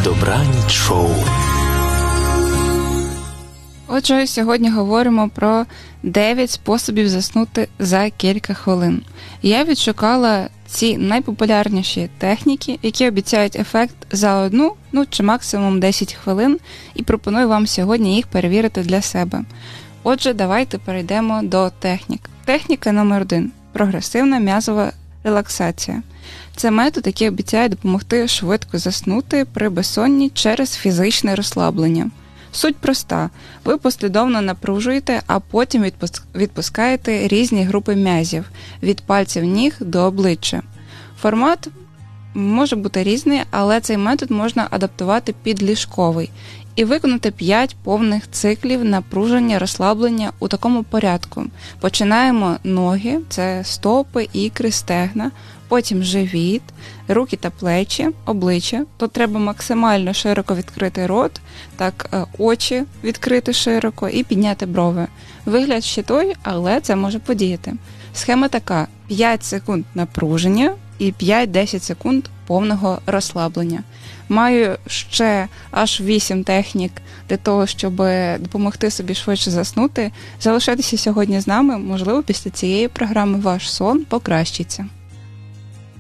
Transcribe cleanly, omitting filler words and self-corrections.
Добраніч шоу. Отже, сьогодні говоримо про 9 способів заснути за кілька хвилин. Я відшукала ці найпопулярніші техніки, які обіцяють ефект за 1, чи максимум 10 хвилин, і пропоную вам сьогодні їх перевірити для себе. Отже, давайте перейдемо до технік. Техніка номер 1 – прогресивна м'язова релаксація. Це метод, який обіцяє допомогти швидко заснути при безсонні через фізичне розслаблення. Суть проста. Ви послідовно напружуєте, а потім відпускаєте різні групи м'язів – від пальців ніг до обличчя. Формат може бути різний, але цей метод можна адаптувати під ліжковий і виконати 5 повних циклів напруження, розслаблення у такому порядку. Починаємо ноги – це стопи, ікри, стегна, потім живіт, руки та плечі, обличчя. Тут треба максимально широко відкрити рот, так очі відкрити широко і підняти брови. Вигляд ще той, але це може подіяти. Схема така: 5 секунд напруження і 5-10 секунд повного розслаблення. Маю ще аж 8 технік для того, щоб допомогти собі швидше заснути. Залишайтеся сьогодні з нами, можливо, після цієї програми ваш сон покращиться.